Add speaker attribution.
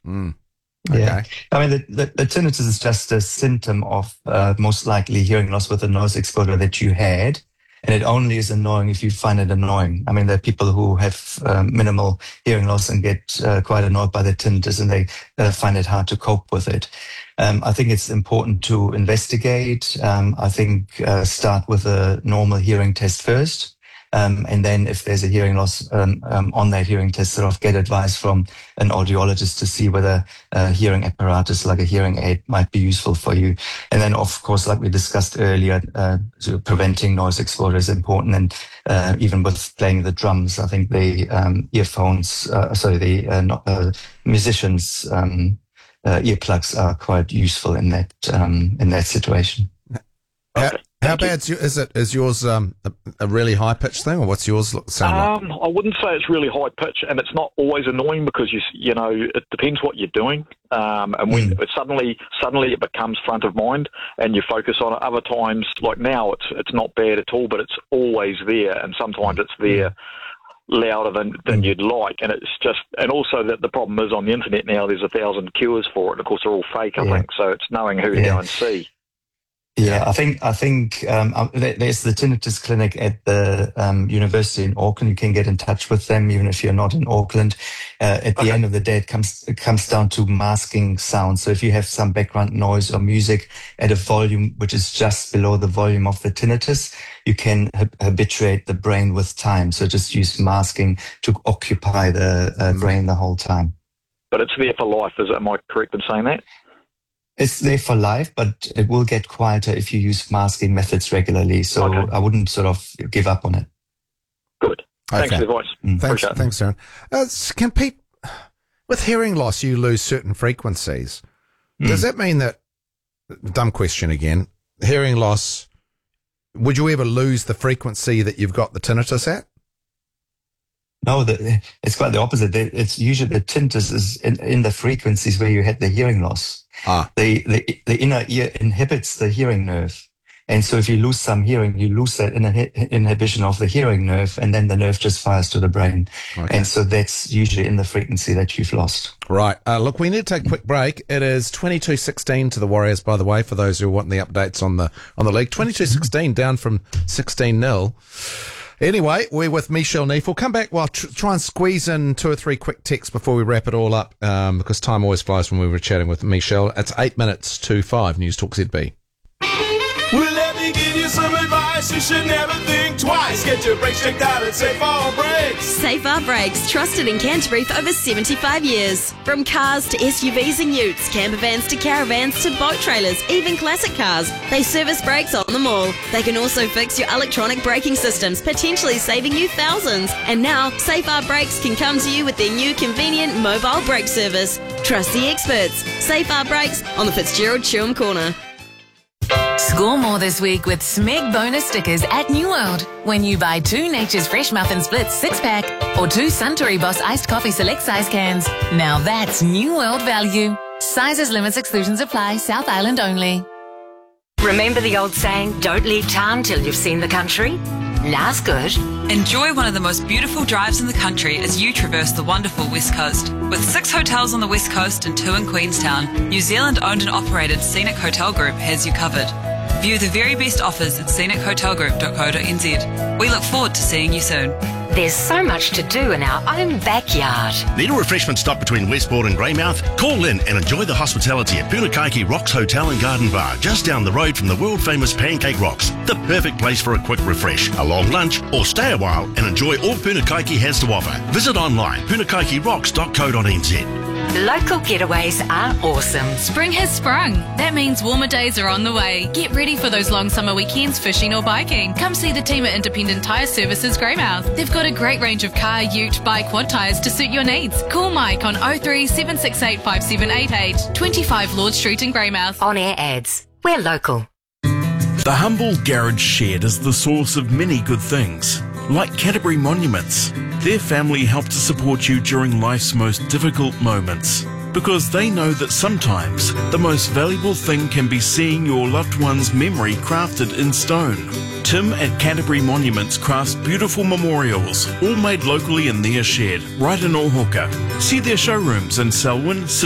Speaker 1: Okay.
Speaker 2: Yeah, I mean, the tinnitus is just a symptom of most likely hearing loss with the noise exposure that you had. And it only is annoying if you find it annoying. I mean, there are people who have minimal hearing loss and get quite annoyed by the tinnitus, and they find it hard to cope with it. I think it's important to investigate. I think start with a normal hearing test first. And then if there's a hearing loss on that hearing test, sort of get advice from an audiologist to see whether a hearing apparatus like a hearing aid might be useful for you. And then, of course, like we discussed earlier, preventing noise exposure is important. And even with playing the drums, I think the musicians' earplugs are quite useful in that situation.
Speaker 1: How bad is yours a really high pitched thing, or what's yours sound like?
Speaker 3: I wouldn't say it's really high pitch, and it's not always annoying because you know it depends what you're doing, and when suddenly it becomes front of mind and you focus on it. Other times, like now, it's not bad at all, but it's always there, and sometimes it's there louder than you'd like, and it's just, and also that the problem is on the internet now there's 1,000 cures for it, and of course they're all fake. I think so. It's knowing who to go and see.
Speaker 2: Yeah, I think there's the tinnitus clinic at the university in Auckland. You can get in touch with them even if you're not in Auckland. At the end of the day, it comes down to masking sound. So if you have some background noise or music at a volume which is just below the volume of the tinnitus, you can habituate the brain with time. So just use masking to occupy the brain the whole time.
Speaker 3: But it's there for life. Am I correct in saying that?
Speaker 2: It's there for life, but it will get quieter if you use masking methods regularly. So I wouldn't sort of give up on it.
Speaker 3: Good. Thanks for the advice.
Speaker 1: Thanks, Darren. Can Pete, with hearing loss, you lose certain frequencies. Does that mean that, dumb question again, hearing loss, would you ever lose the frequency that you've got the tinnitus at?
Speaker 2: No, it's quite the opposite. It's usually the tinnitus is in the frequencies where you had the hearing loss. The inner ear inhibits the hearing nerve. And so if you lose some hearing, you lose that inhibition of the hearing nerve, and then the nerve just fires to the brain. Okay. And so that's usually in the frequency that you've lost.
Speaker 1: Right. Look, we need to take a quick break. It is 22-16 to the Warriors, by the way, for those who want the updates on the league. 22-16 down from 16-0. Anyway, we're with Michelle Neef. We'll come back. We'll try and squeeze in 2 or 3 quick texts before we wrap it all up, because time always flies when we were chatting with Michelle. It's 8 minutes to 5. News Talk ZB.
Speaker 4: Well, let me give you some advice. You should never think twice. Get your brakes checked out at Safe R Brakes.
Speaker 5: Safe R Brakes, trusted in Canterbury for over 75 years. From cars to SUVs and utes, camper vans to caravans to boat trailers, even classic cars, they service brakes on them all. They can also fix your electronic braking systems, potentially saving you thousands. And now, Safe R Brakes can come to you with their new convenient mobile brake service. Trust the experts. Safe R Brakes on the Fitzgerald Chewham Corner.
Speaker 6: Score more this week with Smeg bonus stickers at New World. When you buy 2 Nature's Fresh Muffin Splits 6-pack or 2 Suntory Boss Iced Coffee Select Size cans. Now that's New World value. Sizes, limits, exclusions apply. South Island only.
Speaker 7: Remember the old saying, don't leave town till you've seen the country? Now's good.
Speaker 8: Enjoy one of the most beautiful drives in the country as you traverse the wonderful West Coast. With 6 hotels on the West Coast and 2 in Queenstown, New Zealand owned and operated Scenic Hotel Group has you covered. View the very best offers at scenichotelgroup.co.nz. We look forward to seeing you soon.
Speaker 7: There's so much to do in our own backyard.
Speaker 9: Need a refreshment stop between Westport and Greymouth? Call in and enjoy the hospitality at Punakaiki Rocks Hotel and Garden Bar, just down the road from the world-famous Pancake Rocks. The perfect place for a quick refresh, a long lunch, or stay a while and enjoy all Punakaiki has to offer. Visit online, punakaikirocks.co.nz.
Speaker 7: Local getaways are awesome.
Speaker 10: Spring has sprung. That means warmer days are on the way. Get ready for those long summer weekends fishing or biking. Come see the team at Independent Tyre Services Greymouth. They've got a great range of car, ute, bike, quad tyres to suit your needs. Call Mike on 03 768 5788, 25 Lord Street in Greymouth.
Speaker 7: On air ads. We're local.
Speaker 11: The humble garage shed is the source of many good things, like Canterbury Monuments. Their family help to support you during life's most difficult moments, because they know that sometimes the most valuable thing can be seeing your loved one's memory crafted in stone. Tim at Canterbury Monuments crafts beautiful memorials, all made locally in their shed, right in Ohuka. See their showrooms in Selwyn,